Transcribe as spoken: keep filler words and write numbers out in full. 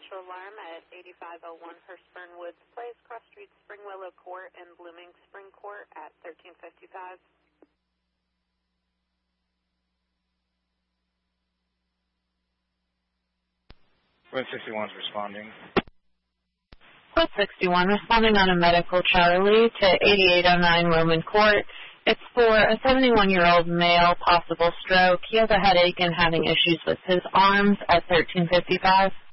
residential alarm at eighty-five oh one Hurstburn Woods Place, Cross Street, Spring Willow Court, and Blooming Spring Court at thirteen fifty-five. Quest sixty-one is responding. Quest sixty-one responding on a medical Charlie to eighty-eight oh nine Roman Court. It's for a seventy-one-year-old male, possible stroke. He has a headache and having issues with his arms at thirteen fifty-five.